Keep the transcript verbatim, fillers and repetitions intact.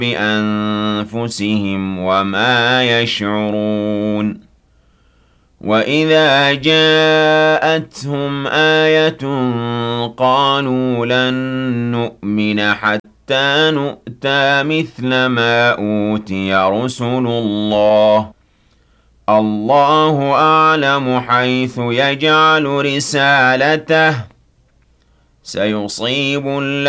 بِأَنفُسِهِمْ وَمَا يَشْعُرُونَ وَإِذَا جَاءَتْهُمْ آيَةٌ قَالُوا لَن نُّؤْمِنَ حَتَّىٰ نُؤْتَىٰ مِثْلَ مَا أُوتِيَ رُسُلُ اللَّهِ ۖ اللَّهُ أَعْلَمُ حَيْثُ يَجْعَلُ رِسَالَتَهُ ۗ سَيُصِيبُ